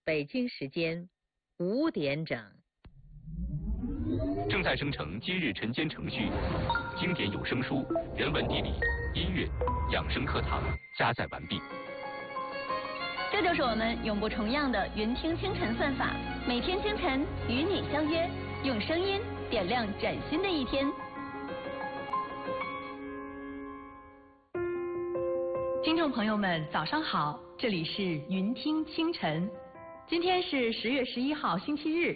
北京时间5点整。 正在生成今日晨间程序，经典有声书、人文地理、音乐、养生课堂加载完毕。 这就是我们永不重样的云听清晨算法，每天清晨与你相约，用声音点亮崭新的一天。 听众朋友们，早上好，这里是云听清晨，今天是10月11号，星期日。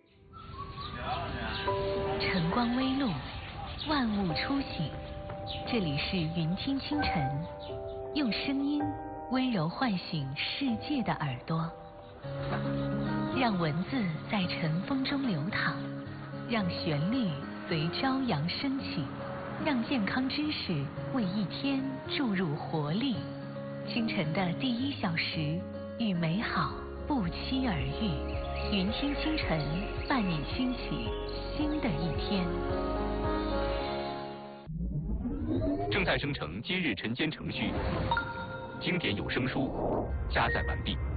晨光微露，万物初醒，这里是云听清晨，用声音温柔唤醒世界的耳朵，让文字在晨风中流淌，让旋律随朝阳升起，让健康知识为一天注入活力。清晨的第1小时，与美好不期而遇。云听清晨，伴你兴起新的一天。 正在生成今日晨间程序，经典有声书加载完毕。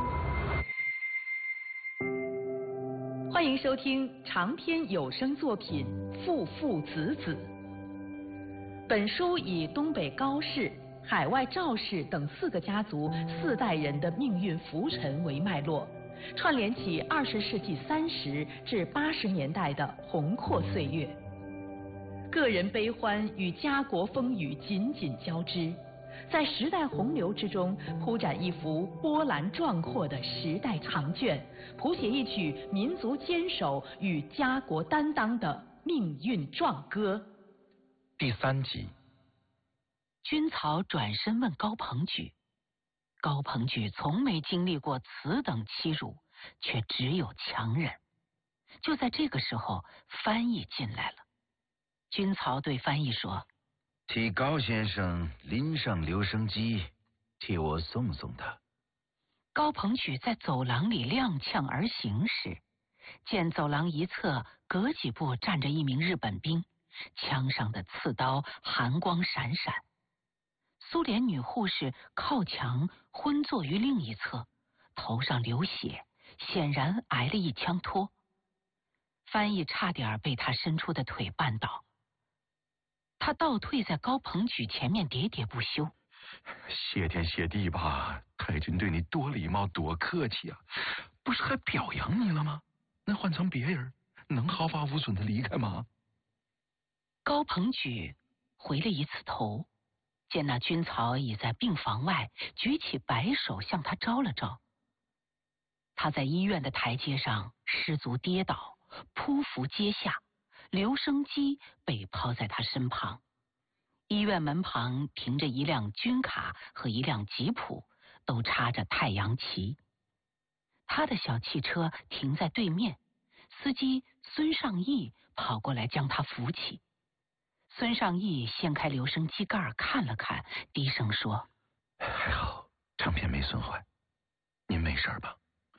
欢迎收听长篇有声作品《父父子子》。本书以东北高氏、海外赵氏等4个家族4代人的命运浮沉为脉络，串联起20世纪30至80年代的宏阔岁月，个人悲欢与家国风雨紧紧交织，在时代洪流之中铺展一幅波澜壮阔的时代长卷，谱写一曲民族坚守与家国担当的命运壮歌。 第3集。 军曹转身问高朋举，高朋举从没经历过此等欺辱，却只有强忍。就在这个时候，翻译进来了。军曹对翻译说： 替高先生拎上留声机，替我送送他。 高朋举在走廊里踉跄而行时，见走廊一侧隔几步站着一名日本兵，枪上的刺刀寒光闪闪。苏联女护士靠墙昏坐于另一侧，头上流血，显然挨了一枪托。翻译差点被他伸出的腿绊倒，他倒退在高朋举前面喋喋不休： 谢天谢地吧，太君对你多礼貌多客气啊，不是还表扬你了吗？那换成别人能毫发无损的离开吗？ 高朋举回了一次头，见那军曹已在病房外举起白手向他招了招。他在医院的台阶上失足跌倒，匍匐阶下，留声机被抛在他身旁。医院门旁停着一辆军卡和一辆吉普，都插着太阳旗。他的小汽车停在对面，司机孙尚义跑过来将他扶起。孙尚义掀开留声机盖看了看，低声说： 还好唱片没损坏，您没事吧？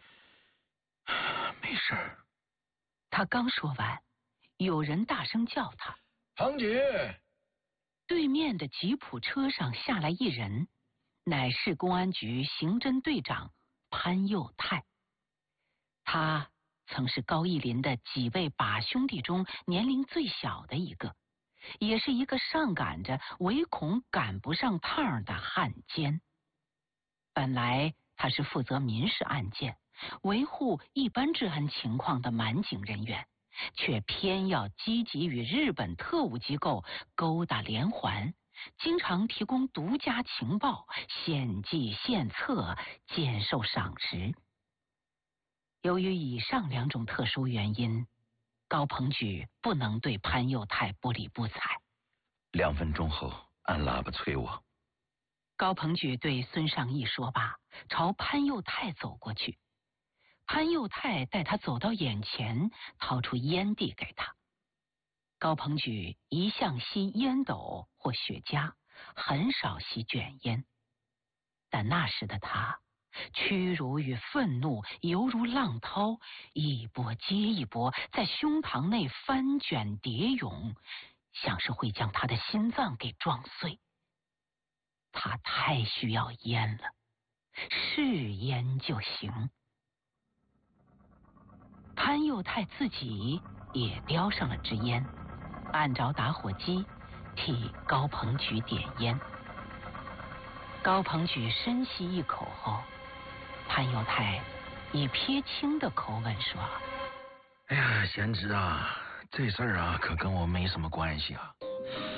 没事。 他刚说完，有人大声叫他： 庞举！ 对面的吉普车上下来一人，乃市公安局刑侦队长潘佑泰。他曾是高义林的几位把兄弟中年龄最小的一个，也是一个上赶着唯恐赶不上趟的汉奸。本来他是负责民事案件，维护一般治安情况的满警人员，却偏要积极与日本特务机构勾搭连环，经常提供独家情报，献计献策，兼受赏识。由于以上2种特殊原因，高朋举不能对潘佑泰不理不睬。 2分钟后按喇叭催我。 高朋举对孙尚义说罢，朝潘佑泰走过去。潘佑泰带他走到眼前，掏出烟递给他。高朋举一向吸烟斗或雪茄，很少吸卷烟，但那时的他屈辱与愤怒犹如浪涛，一波接一波在胸膛内翻卷叠涌，像是会将他的心脏给撞碎。他太需要烟了，是烟就行。 潘佑泰自己也叼上了支烟，按着打火机替高鹏举点烟。高鹏举深吸一口后，潘佑泰以撇清的口吻说：“ 哎呀，贤侄啊，这事儿啊可跟我没什么关系啊。